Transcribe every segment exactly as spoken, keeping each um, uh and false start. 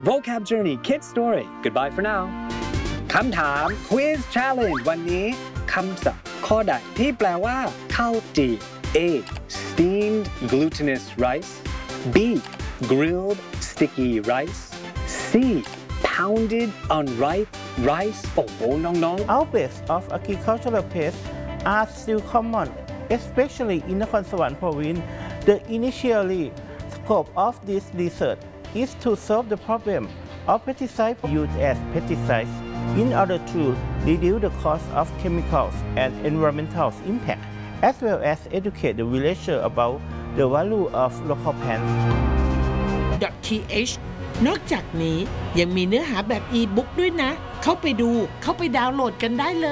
Vocab Journey Kid Story Goodbye for now คำถาม Quiz Challenge วันนี้คำศัพท์ข้อใดที่แปลว่าข้าวจี่ A. Steamed glutinous rice B. Grilled sticky rice C. Pounded unripe rice โอ้โหน้องๆ Outbreaks of agricultural pests are still common, especially in Nakhon Sawan province. The initial scope of this research is to solve the problem of pesticides used as pesticides in order to reduce the cost of chemicals and environmental impact, as well as educate the villager about the value of local plants. .th นอกจากนี้ยังมีเนื้อหาแบบอีบุ๊กด้วยนะเข้าไปดูเข้าไปดาวน์โหลดกันได้เลย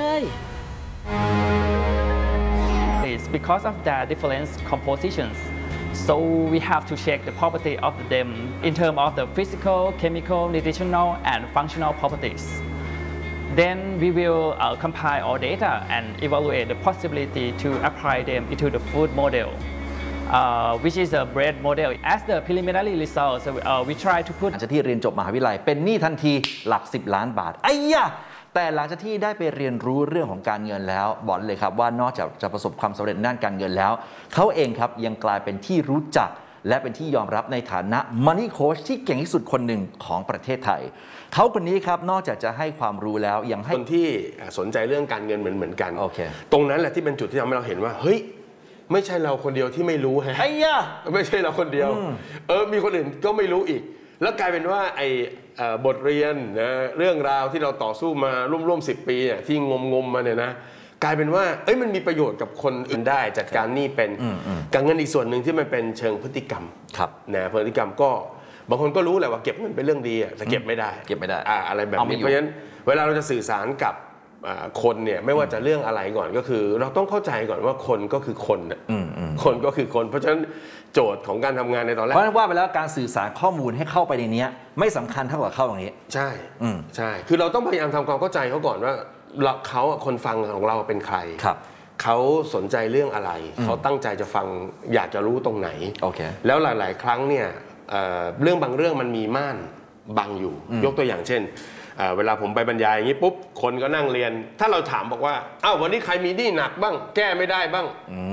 It's because of their different compositions. So we have to check the property of them in terms of the physical, chemical, nutritional, and functional properties. Then we will uh, compile all data and evaluate the possibility to apply them into the food model, uh, which is a bread model. As the preliminary results, uh, we try to put หลังจากที่เรียนจบมหาวิทยาลัยเป็นหนี้ทันทีหลักสิบล้านบาทไอ้ยะแต่หลังจากที่ได้ไปเรียนรู้เรื่องของการเงินแล้วบอกเลยครับว่านอกจากจะประสบความสำเร็จด้านการเงินแล้วเขาเองครับยังกลายเป็นที่รู้จักและเป็นที่ยอมรับในฐานะ Money Coach ที่เก่งที่สุดคนหนึ่งของประเทศไทยเขาคนนี้ครับนอกจากจะให้ความรู้แล้วยังให้คนที่สนใจเรื่องการเงินเหมือนเหมือนกัน okay. ตรงนั้นแหละที่เป็นจุดที่ทำให้เราเห็นว่าเฮ้ยไม่ใช่เราคนเดียวที่ไม่รู้ฮะไอ้ยะไม่ใช่เราคนเดียวเออมีคนอื่นก็ไม่รู้อีกแล้วกลายเป็นว่าไอ้บทเรียนนะเรื่องราวที่เราต่อสู้มาร่วมๆสิบปีเนี่ยที่งมงมมาเนี่ยนะกลายเป็นว่าเอ้ยมันมีประโยชน์กับคนอื่นได้จัดการหนี้เป็นการเงินอีกส่วนหนึ่งที่มันเป็นเชิงพฤติกรรมนะพฤติกรรมก็บางคนก็รู้แหละว่าเก็บเงินเป็นเรื่องดีแต่เก็บไม่ได้เก็บไม่ได้อะไรแบบนี้เพราะฉะนั้นเวลาเราจะสื่อสารกับคนเนี่ยไม่ว่าจะเรื่องอะไรก่อนก็คือเราต้องเข้าใจก่อนว่าคนก็คือคนน่ะคนก็คือคนเพราะฉะนั้นโจทย์ของการทำงานในตอนแรกเพราะว่าไปแล้วการสื่อสารข้อมูลให้เข้าไปในนี้ไม่สำคัญเท่ากับเข้าตรงนี้ใช่ใช่คือเราต้องพยายามทำความเข้าใจเขาก่อนว่าเขาคนฟังของเราเป็นใครเขาสนใจเรื่องอะไรเขาตั้งใจจะฟังอยากจะรู้ตรงไหนแล้วหลายๆครั้งเนี่ยเรื่องบางเรื่องมันมีม่านบังอยู่ยกตัวอย่างเช่นเวลาผมไปบรรยายอย่างนี้ปุ๊บคนก็นั่งเรียนถ้าเราถามบอกว่าอ้าววันนี้ใครมีหนี้หนักบ้างแก้ไม่ได้บ้าง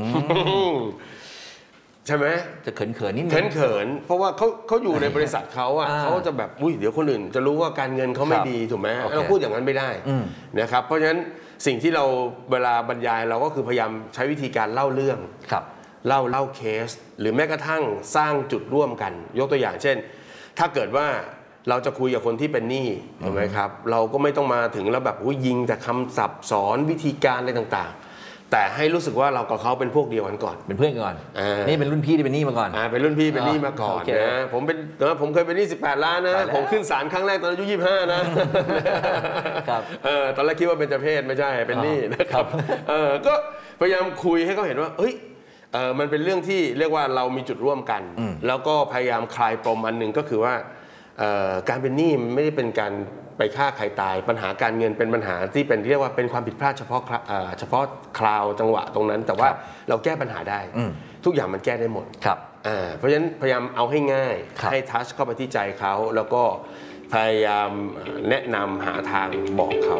ใช่ไหมจะเขินเขินนิดนึงเขินเขินเพราะว่าเขาเขาอยู่ในบริษัทเขาอ่ะเขาจะแบบอุ้ยเดี๋ยวคนอื่นจะรู้ว่าการเงินเขาไม่ดีถูกไหมเราพูดอย่างนั้นไม่ได้นะครับเพราะฉะนั้นสิ่งที่เราเวลาบรรยายเราก็คือพยายามใช้วิธีการเล่าเรื่องเล่าเล่าเคสหรือแม้กระทั่งสร้างจุดร่วมกันยกตัวอย่างเช่นถ้าเกิดว่าเราจะคุยกับคนที่เป็นหนี้ถูกไหมครับเราก็ไม่ต้องมาถึงแล้วแบบยิงแต่คำศัพท์สอนวิธีการอะไรต่างๆแต่ให้รู้สึกว่าเรากับเขาเป็นพวกเดียวกันก่อนเป็นเพื่อนกันก่อนนี่เป็นรุ่นพี่ที่เป็นหนี้มาก่อนอ่าเป็นรุ่นพี่เป็นหนี้มาก่อนนะผมเป็นผมเคยเป็นหนี้สิบแปดล้านนะผมขึ้นศาลครั้งแรกตอนอายุยี่สิบห้านะครับเออตอนแรกคิดว่าเป็นเจ้าเพศไม่ใช่เป็นหนี้นะครับเออก็พยายามคุยให้เขาเห็นว่าเฮ้ยเออมันเป็นเรื่องที่เรียกว่าเรามีจุดร่วมกันแล้วก็พยายามคลายปมอันหนึ่งก็คือว่าการเป็นหนี้ไม่ได้เป็นการไปฆ่าใครตายปัญหาการเงินเป็นปัญหาที่เป็นเรียกว่าเป็นความผิดพลาดเฉพาะเฉพาะคราวจังหวะตรงนั้นแต่ว่าเราแก้ปัญหาได้ทุกอย่างมันแก้ได้หมดเพราะฉะนั้นพยายามเอาให้ง่ายให้ทัชเข้าไปที่ใจเขาแล้วก็พยายามแนะนำหาทางบอกเขา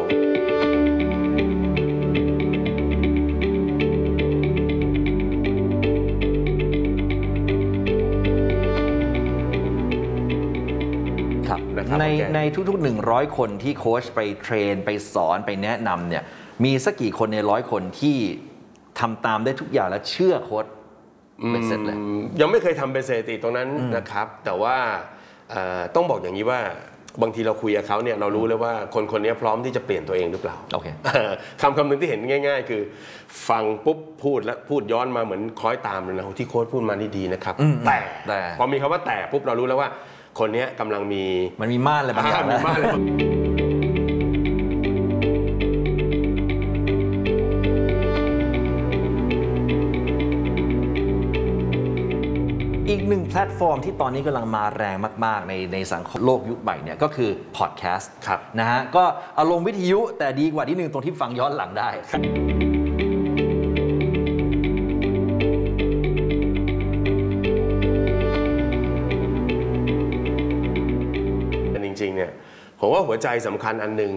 ในในทุกๆหนึ่งร้อยคนที่โค้ชไปเทรนไปสอนไปแนะนำเนี่ยมีสักกี่คนในร้อยคนที่ทำตามได้ทุกอย่างและเชื่อโค้ชเป็นเสร็จเลยยังไม่เคยทำเป็นสถิติตรงนั้นนะครับแต่ว่าต้องบอกอย่างนี้ว่าบางทีเราคุยกับเขาเนี่ยเรารู้เลยว่าคนคนนี้พร้อมที่จะเปลี่ยนตัวเองหรือเปล่า okay. คำคำหนึ่งที่เห็นง่ายๆคือฟังปุ๊บพูดแล้วพูดย้อนมาเหมือนคล้อยตามเลยนะที่โค้ชพูดมานี่ดีนะครับแต่พอมีคำว่าแต่ปุ๊บเรารู้แล้วว่าคนนี้กำลังมีมันมีม่านอะไรบางอย่างมีม่านอะไรอีกหนึ่งแพลตฟอร์มที่ตอนนี้กำลังมาแรงมากๆในในสังคมโลกยุคใหม่เนี่ยก็คือพอดแคสต์นะฮะก็อารมณ์วิทยุแต่ดีกว่าที่หนึ่งตรงที่ฟังย้อนหลังได้จริงๆเนี่ยผมว่าหัวใจสำคัญอันหนึ่ง